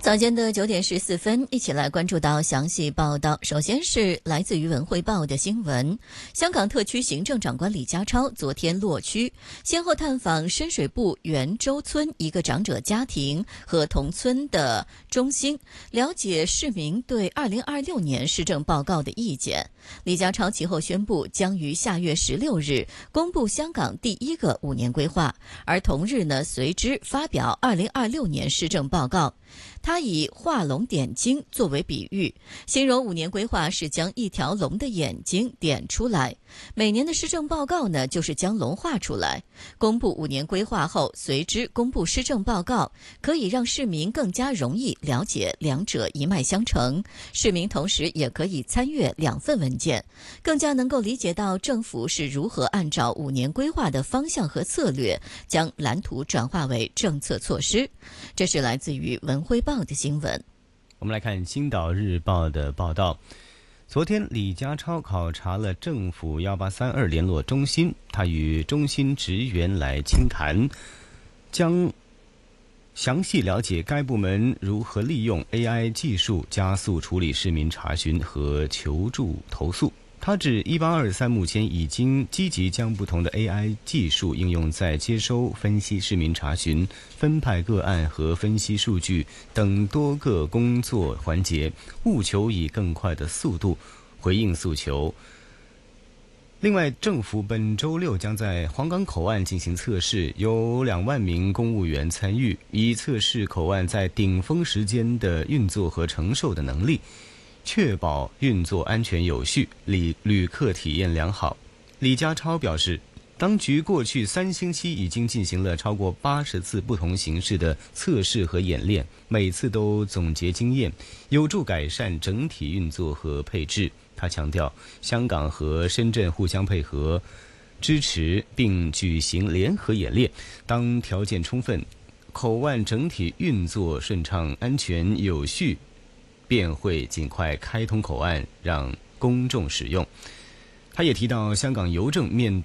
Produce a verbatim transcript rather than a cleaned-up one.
早间的九点十四分，一起来关注到详细报道。首先是来自于文汇报的新闻：香港特区行政长官李家超昨天落区，先后探访深水埗元州村一个长者家庭和同村的中心，了解市民对二零二六年施政报告的意见。李家超其后宣布，将于下月十六日公布香港第一个五年规划，而同日呢，随之发表二零二六年施政报告。他以画龙点睛作为比喻，形容五年规划是将一条龙的眼睛点出来，每年的施政报告呢，就是将龙画出来。公布五年规划后，随之公布施政报告，可以让市民更加容易了解两者一脉相承，市民同时也可以参阅两份文件，更加能够理解到政府是如何按照五年规划的方向和策略，将蓝图转化为政策措施。这是来自于文汇报的新闻。 我们来看《星岛日报》的报道。昨天，李家超考察了政府一八三二联络中心，他与中心职员来倾谈，将详细了解该部门如何利用 A I 技术加速处理市民查询和求助投诉。他指一八二三目前已经积极将不同的 A I 技术应用在接收、分析市民查询、分派个案和分析数据等多个工作环节，务求以更快的速度回应诉求。另外，政府本周六将在黄岗口岸进行测试，有两万名公务员参与，以测试口岸在顶峰时间的运作和承受的能力，确保运作安全有序，旅旅客体验良好。李家超表示，当局过去三星期已经进行了超过八十次不同形式的测试和演练，每次都总结经验，有助改善整体运作和配置。他强调，香港和深圳互相配合支持，并举行联合演练，当条件充分，口岸整体运作顺畅、安全有序，便会尽快开通口岸，让公众使用。他也提到，香港邮政面